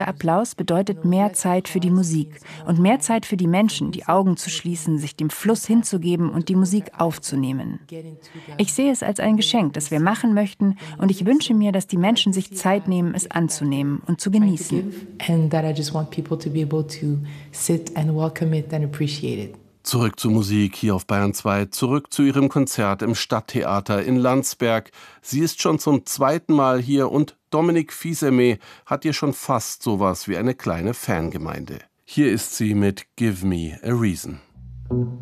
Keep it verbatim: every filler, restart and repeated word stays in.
Applaus bedeutet mehr Zeit für die Musik und mehr Zeit für die Menschen, die Augen zu schließen, sich dem Fluss hinzugeben und die Musik aufzunehmen. Ich sehe es als ein Geschenk, das wir machen möchten, und ich wünsche mir, dass die Menschen sich Zeit nehmen, es anzunehmen und zu genießen. Zurück zur Musik hier auf Bayern zwei, zurück zu ihrem Konzert im Stadttheater in Landsberg. Sie ist schon zum zweiten Mal hier und Dominique Fils-Aimé hat ihr schon fast sowas wie eine kleine Fangemeinde. Hier ist sie mit Give Me a Reason.